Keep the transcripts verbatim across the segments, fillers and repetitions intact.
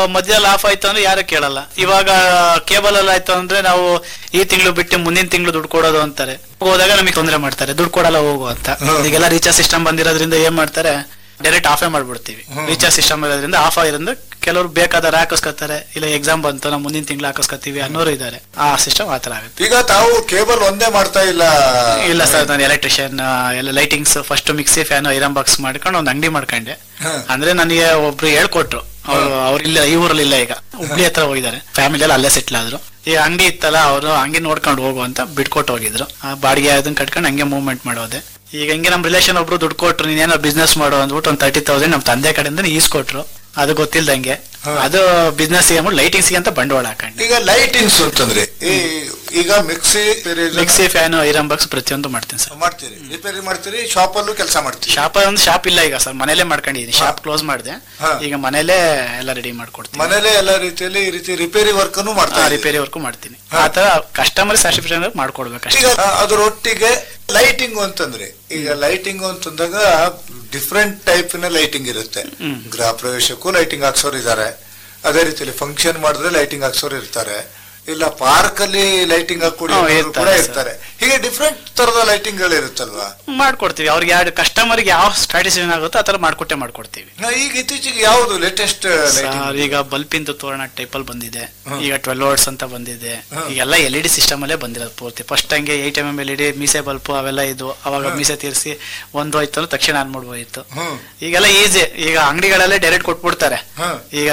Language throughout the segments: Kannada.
ಮಧ್ಯದಲ್ಲಿ ಆಫ್ ಆಯ್ತು ಅಂದ್ರೆ ಯಾರು ಕೇಳಲ್ಲ. ಇವಾಗ ಕೇಬಲ್ ಅಲ್ಲಿ ಆಯ್ತು ಅಂದ್ರೆ ನಾವು ಈ ತಿಂಗಳು ಬಿಟ್ಟು ಮುಂದಿನ ತಿಂಗಳು ದುಡ್ಡು ಕೊಡೋದು ಅಂತಾರೆ. ಹೋದಾಗ ನಮಗೆ ತೊಂದರೆ ಮಾಡ್ತಾರೆ, ದುಡ್ಡು ಕೊಡಲ್ಲ ಹೋಗು ಅಂತ. ಈಗೆಲ್ಲ ರೀಚಾರ್ಜ್ ಸಿಸ್ಟಮ್ ಬಂದಿರೋದ್ರಿಂದ ಏನ್ ಮಾಡ್ತಾರೆ, ಡೈರೆಕ್ಟ್ ಆಫೇ ಮಾಡ್ಬಿಡ್ತೀವಿ. ರೀಚಾರ್ಜ್ ಸಿಸ್ಟಮ್ ಇರೋದ್ರಿಂದ ಆಫ್ ಆಗಿರೋದ್ರಿಂದ ಕೆಲವರು ಬೇಕಾದ್ರೆ ಹಾಕಿಸ್ಕೊತಾರೆ, ಇಲ್ಲ ಎಕ್ಸಾಮ್ ಬಂತು ನಾವು ಮುಂದಿನ ತಿಂಗಳು ಹಾಕಿಸ್ಕೊತೀವಿ ಅನ್ನೋರು ಇದ್ದಾರೆ. ಆ ಸಿಸ್ಟಮ್ ಆತರ ಆಗುತ್ತೆ. ಈಗ ತಾವು ಕೇಬಲ್ ಒಂದೇ ಮಾಡ್ತಾ ಇಲ್ಲ? ಇಲ್ಲ ಸರ್, ನಾನು ಎಲೆಕ್ಟ್ರಿಷಿಯನ್, ಎಲ್ಲ lightings first mixie fan iron box ಮಾಡ್ಕೊಂಡು ಒಂದು ಅಂಗಡಿ ಮಾಡ್ಕೊಂಡೆ. ಅಂದ್ರೆ ನನಗೆ ಒಬ್ರು ಹೇಳ್ಕೊಟ್ರು, ಅವ್ರು ಅವ್ರಿಲ್ಲ, ಈ ಊರಲ್ಲಿ ಇಲ್ಲ, ಈಗ ಹುಬ್ಳಿ ಹತ್ರ ಹೋಗಿದ್ದಾರೆ, ಫ್ಯಾಮಿಲಿ ಎಲ್ಲ ಅಲ್ಲೇ ಸೆಟ್ಲ್ ಆದ್ರು. ಈಗ ಅಂಗಡಿ ಇತ್ತಲ್ಲ, ಅವರು ಹಂಗೆ ನೋಡ್ಕೊಂಡು ಹೋಗು ಅಂತ ಬಿಟ್ಕೊಟ್ಟು ಹೋಗಿದ್ರು. ಆ ಬಾಡಿಗೆ ಅದನ್ನ ಕಟ್ಕೊಂಡು ಹಂಗೆ ಮೂವ್ಮೆಂಟ್ ಮಾಡೋದೆ. ಈಗ ಹಿಂಗೆ ನಮ್ ರಿಲೇಷನ್ ಒಬ್ರು ದುಡ್ಡು ಕೊಟ್ರು, ನೀನೇನೋ ಬಿಸ್ನೆಸ್ ಮಾಡು ಅಂದ್ಬಿಟ್ಟು ಒಂದು ತರ್ಟಿ ತೌಸಂಡ್ ನಮ್ ತಂದೆ ಕಡೆಯಿಂದ ಈಸ್ಕೊಟ್ರು. ಅದು ಗೊತ್ತಿಲ್ದಂಗೆ ಅದು ಬಿಸ್ನೆಸ್ ಲೈಟಿಂಗ್ಸ್ ಅಂತ ಬಂಡವಾಳ ಹಾಕೊಂಡು. ಈಗ ಲೈಟಿಂಗ್ಸ್ ಅಂತಂದ್ರೆ ಈಗ mixie mixie fan iron box ಪ್ರತಿಯೊಂದು ಮಾಡ್ತೀನಿ ಸರ್. ಮಾಡ್ತೀರಿ, ರಿಪೇರಿ ಮಾಡ್ತೀರಿ, ಶಾಪ್ ಅಲ್ಲೂ ಕೆಲಸ ಮಾಡ್ತೀರಿ? ಶಾಪ್ ಒಂದು ಶಾಪ್ ಇಲ್ಲ ಈಗ ಸರ್, ಮನೇಲೆ ಮಾಡ್ಕೊಂಡಿದ್ದೀನಿ. ಶಾಪ್ ಕ್ಲೋಸ್ ಮಾಡಿದೆ, ಈಗ ಮನೇಲೆ ಎಲ್ಲ ರೆಡಿ ಮಾಡ್ಕೊಡ್ತೀನಿ. ಮನೇಲೆ ಎಲ್ಲ ರೀತಿಯಲ್ಲಿ ಈ ರೀತಿ ರಿಪೇರಿ ವರ್ಕ್ ಮಾಡ್ತೀನಿ. ರಿಪೇರಿ ವರ್ಕ್ ಮಾಡ್ತೀನಿ. ಆತರ ಕಸ್ಟಮರ್ ಸ್ಯಾಟಿಸ್ಫ್ಯಾಕ್ಷನ್ ಮಾಡ್ಕೊಡ್ಬೇಕು. ಈಗ ಅದರೊಟ್ಟಿಗೆ ಲೈಟಿಂಗ್ ಅಂತಂದ್ರೆ, ಈಗ ಲೈಟಿಂಗ್ ಅಂತಂದಾಗ ಡಿಫ್ರೆಂಟ್ ಟೈಪ್ ನ ಲೈಟಿಂಗ್ ಇರುತ್ತೆ. ಗೃಹ ಪ್ರವೇಶಕ್ಕೂ ಲೈಟಿಂಗ್ ಹಾಕ್ಸೋರು ಇದ್ದಾರೆ, ಅದೇ ರೀತಿಯಲ್ಲಿ ಫಂಕ್ಷನ್ ಮಾಡಿದ್ರೆ ಲೈಟಿಂಗ್ ಹಾಕ್ಸೋರು ಇರ್ತಾರೆ, ಇಲ್ಲ ಪಾರ್ಕ್ ಅಲ್ಲಿ ಲೈಟಿಂಗ್ ಹಾಕೊಡಿ ಕೂಡ ಇರ್ತಾರೆ. ಹೀಗೆ ಡಿಫ್ರೆಂಟ್ ತರದ ಲೈಟಿಂಗ್ ಗಳು ಇರುತ್ತಲ್ವಾ? ಮಾಡ್ಕೊಡ್ತೀವಿ. ಅವ್ರಿಗೆ ಯಾವ ಕಸ್ಟಮರ್ ಯಾವ ಸ್ಟ್ರಾಟಜಿನ್ ಆಗುತ್ತೋ ಆತರ ಮಾಡ್ಕೊಟ್ಟೆ ಮಾಡ್ಕೊಡ್ತೀವಿ. ಈಗ ಇತ್ತೀಚೆಗೆ ಯಾವ್ದು ಲೇಟೆಸ್ಟ್? ಈಗ ಬಲ್ಪ್ ಇಂದ ತೋರಣ ಟೈಪ್ ಅಲ್ಲಿ ಬಂದಿದೆ, ಈಗ ಟ್ವೆಲ್ ವರ್ಡ್ಸ್ ಅಂತ ಬಂದಿದೆ. ಈಗೆಲ್ಲ ಎಲ್ ಇ ಡಿ ಸಿಸ್ಟಮ್ ಅಲ್ಲೇ ಬಂದಿರೋದು ಪೂರ್ತಿ. ಫಸ್ಟ್ ಹಂಗೆ eight M M L E D ಮೀಸೆ ಬಲ್ಪ್ ಅವೆಲ್ಲ ಇದು, ಅವಾಗ ಮೀಸೆ ತೀರಿಸಿ ಒಂದು ಹೋಯ್ತು ಅಂದ್ರೆ ತಕ್ಷಣ ಆನ್ ಮಾಡ್ಬೋದಿತ್ತು. ಈಗೆಲ್ಲ ಈಸಿ, ಈಗ ಅಂಗಡಿಗಳಲ್ಲೇ ಡೈರೆಕ್ಟ್ ಕೊಟ್ಬಿಡ್ತಾರೆ. ಈಗ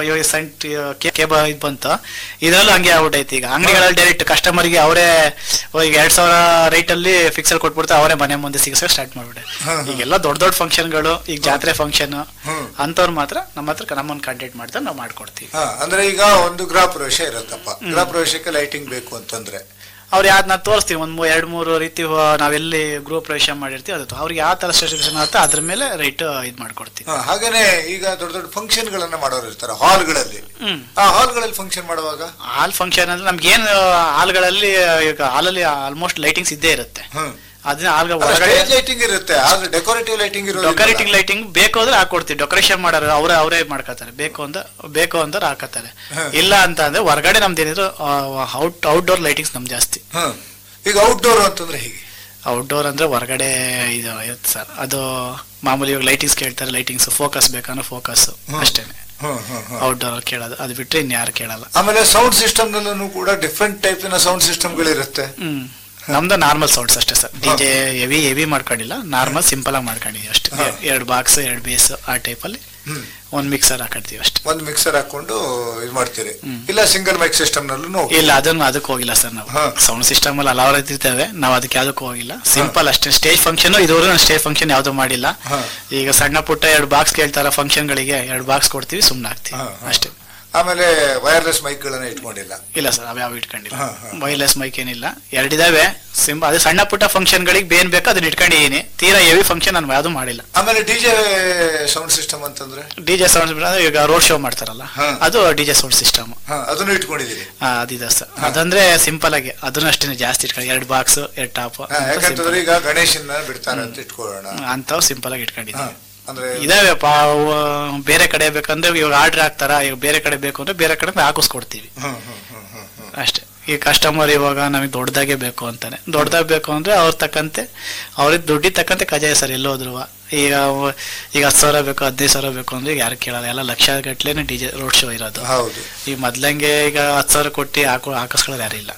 ಕೇಬಲ್ ಇದು ಬಂತು, ಇದರಲ್ಲೂ ಹಂಗೆ ಆಗ್ಬಿಟ್ಟೈತಿ. ಈಗ ಅಂಗಡಿಗಳಲ್ಲಿ ಡೈರೆಕ್ಟ್ ಕಸ್ಟಮರ್ಗೆ ಅವರೇ ಈಗ ಎರಡ್ ಸಾವಿರ ರೇಟ್ ಅಲ್ಲಿ ಫಿಕ್ಸ್ ಅಲ್ಲಿ ಕೊಟ್ಬಿಡ್ತಾರೆ, ಅವರೇ ಮನೆ ಮುಂದೆ ಸಿಗಿಸೋ ಸ್ಟಾರ್ಟ್ ಮಾಡ್ಬಿಟ್ಟೆ. ಈಗೆಲ್ಲ ದೊಡ್ಡ ದೊಡ್ಡ ಫಂಕ್ಷನ್ ಗಳು, ಈಗ ಜಾತ್ರೆ ಫಂಕ್ಷನ್ ಅಂತವ್ರು ಮಾತ್ರ ನಮ್ಮ ಹತ್ರ ನಮ್ಮನ್ನ ಕಾಂಟ್ಯಾಕ್ಟ್ ಮಾಡ್ತಾರೆ, ನಾವು ಮಾಡ್ಕೊಡ್ತೀವಿ. ಅಂದ್ರೆ ಈಗ ಒಂದು ಗೃಹ ಪ್ರವೇಶ ಇರುತ್ತಪ್ಪ, ಗೃಹ ಪ್ರವೇಶಕ್ಕೆ ಲೈಟಿಂಗ್ ಬೇಕು ಅಂತಂದ್ರೆ ಅವ್ರು ಯಾವ್ದು ನಾವು ತೋರಿಸ್ತೀವಿ, ಒಂದ್ ಎರಡ್ ಮೂರು ರೀತಿ ನಾವೆಲ್ಲಿ ಗೃಹ ಪ್ರವೇಶ ಮಾಡಿರ್ತೀವಿ ಅದು ಅವ್ರಿಗೆ ಯಾವ ತರ ಸ್ಪೆಸಿಫಿಕೇಶನ್ ಆಗುತ್ತೆ ಅದ್ರ ಮೇಲೆ ರೈಟ್ ಇದ್ ಮಾಡ್ಕೊಡ್ತೀವಿ. ಹಾಗೇನೆ ಈಗ ದೊಡ್ಡ ದೊಡ್ಡ ಫಂಕ್ಷನ್ ಗಳನ್ನ ಮಾಡೋರು ಇರ್ತಾರೆ ಹಾಲ್ಗಳಲ್ಲಿ. ಆ ಹಾಲ್ಗಳಲ್ಲಿ ಫಂಕ್ಷನ್ ಮಾಡುವಾಗ ಹಾಲ್ ಫಂಕ್ಷನ್ ಅಂದ್ರೆ ನಮ್ಗೆ ಏನು ಹಾಲ್ಗಳಲ್ಲಿ ಈಗ ಹಾಲಲ್ಲಿ ಆಲ್ಮೋಸ್ಟ್ ಲೈಟಿಂಗ್ಸ್ ಇದ್ದೇ ಇರುತ್ತೆ. ಅದನ್ನ ಲೈಟಿಂಗ್ ಇರುತ್ತೆ, ಆದ್ರೆ ಡೆಕೋರೇಟಿವ್ ಲೈಟಿಂಗ್ ಇರುತ್ತೆ. ಡೆಕೋರೇಟಿವ್ ಲೈಟಿಂಗ್ ಬೇಕು ಅಂದ್ರೆ ಹಾಕೊಡ್ತೀವಿ. ಡೆಕೋರೇಷನ್ ಮಾಡೋರು ಅವರೇ ಅವರೇ ಮಾಡ್ಕೋತಾರೆ, ಬೇಕು ಅಂತ ಬೇಕು ಅಂತ ಹಾಕತಾರೆ. ಇಲ್ಲ ಅಂತ ಅಂದ್ರೆ ಹೊರಗಡೆ ನಮ್ದು ಏನಿದ್ರು ಔಟ್ ಔಟ್ಡೋರ್ ಲೈಟಿಂಗ್ಸ್ ನಮ್ ಜಾಸ್ತಿ. ಈಗ ಔಟ್ಡೋರ್ ಅಂತಂದ್ರೆ ಹೀಗೆ ಔಟ್ಡೋರ್ ಅಂದ್ರೆ ಹೊರಗಡೆ ಇದು ಇರುತ್ತೆ ಸರ್. ಅದು ಮಾಮೂಲಿ ಇವಾಗ ಲೈಟಿಂಗ್ಸ್ ಕೇಳ್ತಾರೆ, ಲೈಟಿಂಗ್ಸ್ ಫೋಕಸ್ ಬೇಕಂದ್ರೆ ಫೋಕಸ್ ಅಷ್ಟೇನೆ ಔಟ್ಡೋರ್ ಕೇಳೋದು, ಅದು ಬಿಟ್ರೆ ಇನ್ಯಾರು ಕೇಳಲ್ಲ. ಆಮೇಲೆ ಸೌಂಡ್ ಸಿಸ್ಟಮ್ ನಲ್ಲೂ ಕೂಡ ಡಿಫ್ರೆಂಟ್ ಟೈಪ್ ಸೌಂಡ್ ಸಿಸ್ಟಮ್ ಗಳಿರುತ್ತೆ. ಹ್ಮ್ ನಮ್ದು ನಾರ್ಮಲ್ ಸೌಂಡ್ಸ್ ಅಷ್ಟೇ ಸರ್, ಡಿಜೆ ಹೆವಿ ಹೆವಿ ಮಾಡ್ಕೊಂಡಿಲ್ಲ, ನಾರ್ಮಲ್ ಸಿಂಪಲ್ ಆಗಿ ಮಾಡ್ಕೊಂಡಿದೀವಿ ಅಷ್ಟೇ. ಎರಡು ಬಾಕ್ಸ್ ಎರಡು ಬೇಸ್ ಆ ಟೈಪ್ ಅಲ್ಲಿ ಒಂದ್ ಮಿಕ್ಸರ್ ಹಾಕಿರ್ತೀವಿ ಅಷ್ಟೇ. ಒಂದ್ ಮಿಕ್ಸರ್ ಹಾಕೊಂಡು ಇದು ಮಾಡ್ತೀರಿ, ಇಲ್ಲ ಸಿಂಗಲ್ ಮೈಕ್ ಸಿಸ್ಟಮ್ ನಲ್ಲೂ? ಇಲ್ಲ, ಅದನ್ನು ಅದಕ್ಕೆ ಹೋಗಿಲ್ಲ ಸರ್ ನಾವು. ಸೌಂಡ್ ಸಿಸ್ಟಮ್ ಅಲ್ಲಿ ಹಲವಾರು ಇರ್ತೇವೆ, ನಾವು ಅದಕ್ಕೆ ಯಾವ್ದಕ್ಕೂ ಹೋಗಿಲ್ಲ. ಸಿಂಪಲ್ ಅಷ್ಟೇ. ಸ್ಟೇಜ್ ಫಂಕ್ಷನ್ ಇದುವರೆಗೂ ನಾನು ಸ್ಟೇಜ್ ಫಂಕ್ಷನ್ ಯಾವ್ದು ಮಾಡಿಲ್ಲ. ಈಗ ಸಣ್ಣ ಪುಟ್ಟ ಎರಡು ಬಾಕ್ಸ್ ಕೇಳ್ತಾರ ಫಂಕ್ಷನ್ ಗಳಿಗೆ, ಎರಡು ಬಾಕ್ಸ್ ಕೊಡ್ತೀವಿ, ಸುಮ್ನೆ ಹಾಕ್ತಿವಿ ಅಷ್ಟೇ. ಆಮೇಲೆ ವೈರ್ಲೆಸ್ ಮೈಕ್ ಗಳನ್ನ ಇಟ್ಕೊಂಡಿಲ್ಲ? ಇಲ್ಲ ಸರ್, ಅವ ಯಾವ ಇಟ್ಕೊಂಡಿಲ್ಲ. ವೈರ್ಲೆಸ್ ಮೈಕ್ ಏನಿಲ್ಲ, ಎರಡಿದಾವೆ ಸಿಂಪಲ್. ಅದೇ ಸಣ್ಣ ಪುಟ್ಟ ಫಂಕ್ಷನ್ ಗಳಿಗೆ ಬೇನ್ ಬೇಕು ಅದನ್ನ ಇಟ್ಕೊಂಡಿದೀನಿ. ತೀರಾ ಹೆವಿ ಫಂಕ್ಷನ್ ನಾನು ಯಾವ್ದು ಮಾಡಿಲ್ಲ. ಆಮೇಲೆ ಡಿಜೆ ಸೌಂಡ್ ಸಿಸ್ಟಮ್ ಅಂತಂದ್ರೆ ಡಿಜೆ ಸೌಂಡ್ ಈಗ ರೋಡ್ ಶೋ ಮಾಡ್ತಾರಲ್ಲ, ಅದು ಡಿಜೆ ಸೌಂಡ್ ಸಿಸ್ಟಮ್, ಅದನ್ನು ಇಟ್ಕೊಂಡಿದೀರಿ? ಅದಿದೆ ಸರ್. ಅದಂದ್ರೆ ಸಿಂಪಲ್ ಆಗಿ ಅದನ್ನ ಅಷ್ಟೇ ಜಾಸ್ತಿ ಇಟ್ಕೊಂಡು ಎರಡು ಬಾಕ್ಸ್ ಎರಡು ಟಾಪ್. ಯಾಕಂತಂದ್ರೆ ಈಗ ಗಣೇಶನ ಬಿಡ್ತಾರೆ ಅಂತ ಇಟ್ಕೊಳ್ಳೋಣ ಅಂತವ್ ಸಿಂಪಲ್ ಆಗಿ ಇಟ್ಕೊಂಡಿದ್ದೀವಿ. ಇದಾವೆ ಬೇರೆ ಕಡೆ ಬೇಕಂದ್ರೆ ಇವಾಗ ಆರ್ಡರ್ ಹಾಕ್ತಾರ, ಈಗ ಬೇರೆ ಕಡೆ ಬೇಕು ಅಂದ್ರೆ ಬೇರೆ ಕಡೆ ಹಾಕಿಸ್ಕೊಡ್ತೀವಿ ಅಷ್ಟೇ. ಈ ಕಸ್ಟಮರ್ ಇವಾಗ ನಮಗೆ ದೊಡ್ಡದಾಗೆ ಬೇಕು ಅಂತಾನೆ, ದೊಡ್ಡದಾಗ ಬೇಕು ಅಂದ್ರೆ ಅವ್ರ ತಕ್ಕಂತೆ ಅವ್ರಿಗೆ ದುಡ್ಡಿ ತಕ್ಕಂತೆ ಕಜಾಯ ಸರ್ ಎಲ್ಲೋದ್ರು. ಈಗ ಈಗ ಹತ್ತು ಸಾವಿರ ಬೇಕು ಹದಿನೈದು ಸಾವಿರ ಬೇಕು ಅಂದ್ರೆ ಯಾರು ಕೇಳಲ್ಲ, ಎಲ್ಲ ಲಕ್ಷ ಗಟ್ಲೆನೆ ಡಿಜೆ ರೋಡ್ ಶೋ ಇರೋದು. ಈ ಮೊದ್ಲಂಗೆ ಈಗ ಹತ್ತು ಸಾವಿರ ಕೊಟ್ಟು ಹಾಕೋ ಹಾಕಿಸ್ಕೊಳ್ಳೋದು ಯಾರಿಲ್ಲ.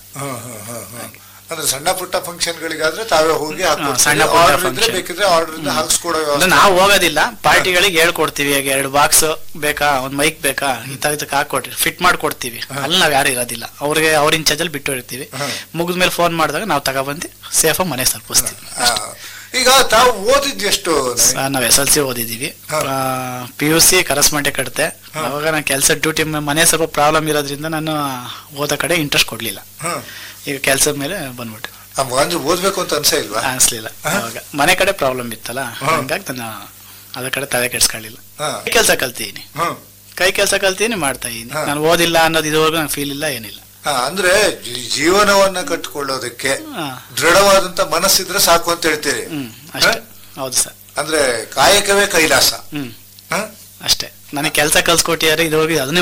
ಅಂದ್ರೆ ಸಣ್ಣ ಪುಟ್ಟ ಫಂಕ್ಷನ್ ಗಳಿಗಾದ್ರೆ ತಾವೇ ಹೋಗಿ ಸಣ್ಣ ಬೇಕಿದ್ರೆ ಆರ್ಡರ್ ಹಾಕ್ಸ್ಕೊಡೋ. ನಾವು ಹೋಗೋದಿಲ್ಲ, ಪಾರ್ಟಿಗಳಿಗೆ ಹೇಳ್ಕೊಡ್ತೀವಿ. ಈಗ ಎರಡು ಬಾಕ್ಸ್ ಬೇಕಾ, ಒಂದ್ ಮೈಕ್ ಬೇಕಾ, ಇಂತಕ್ಕೆ ಹಾಕೊಟ್ರಿ ಫಿಟ್ ಮಾಡ್ಕೊಡ್ತೀವಿ. ಅಲ್ಲಿ ನಾವ್ ಯಾರು ಇರೋದಿಲ್ಲ, ಅವ್ರಿಗೆ ಅವ್ರ ಇನ್ಚಾರ್ಜ್ ಅಲ್ಲಿ ಬಿಟ್ಟು ಇರ್ತೀವಿ. ಮುಗಿದ್ಮೇಲೆ ಫೋನ್ ಮಾಡಿದಾಗ ನಾವು ತಗೊಬಂದು ಸೇಫ್ ಮನೆ ತಲುಪಿಸ್ತೀವಿ. ಈಗ ತಾವು ಓದಿದ್ ಎಷ್ಟು? ನಾವ್ S L C ಓದಿದೀವಿ, P U C ಕರಸ್ಮಂಡೆ ಕಟ್ತೆ. ಅವಾಗ ನಾನು ಕೆಲಸ ಡ್ಯೂಟಿ ಮನೆ ಸ್ವಲ್ಪ ಪ್ರಾಬ್ಲಮ್ ಇರೋದ್ರಿಂದ ನಾನು ಓದೋ ಕಡೆ ಇಂಟ್ರೆಸ್ಟ್ ಕೊಡ್ಲಿಲ್ಲ. ಈಗ ಕೆಲ್ಸದ ಮೇಲೆ ಬಂದ್ಬಿಟ್ಟೆ. ಓದ್ಬೇಕು ಅಂತ ಅನ್ಸೇ ಇಲ್ವಾ? ಅನ್ಸ್ಲಿಲ್ಲ. ಅವಾಗ ಮನೆ ಕಡೆ ಪ್ರಾಬ್ಲಮ್ ಇತ್ತಲ್ಲ, ಹಂಗಾಗಿ ನಾನು ಅದ ಕಡೆ ತಲೆ ಕೆಡ್ಸ್ಕೊಳ್ಳಿಲ್ಲ. ಕೆಲಸ ಕಲ್ತೀನಿ, ಕೈ ಕೆಲಸ ಕಲ್ತೀನಿ, ಮಾಡ್ತಾ ಇದೀನಿ. ನಾನು ಓದಿಲ್ಲ ಅನ್ನೋದು ಇದುವರೆಗೂ ನಂಗೆ ಫೀಲ್ ಇಲ್ಲ, ಏನಿಲ್ಲ. ಅಂದ್ರೆ ಜೀವನವನ್ನ ಕಟ್ಕೊಳ್ಳೋದಕ್ಕೆ ದೃಢವಾದಂತ ಮನಸ್ಸಿದ್ರೆ ಸಾಕು ಅಂತ ಹೇಳ್ತೀರಿ? ಅಷ್ಟೇ. ಹೌದು ಸರ್. ಅಂದ್ರೆ ಕಾಯಕವೇ ಕೈಲಾಸ. ಹ್ಮ್ ಅಷ್ಟೇ. ನನಗೆ ಕೆಲಸ ಕಲ್ಸ್ಕೊಟ್ಟಿದ್ದಾರೆ, ಇದುವರೆಗೂ ಅದನ್ನೇ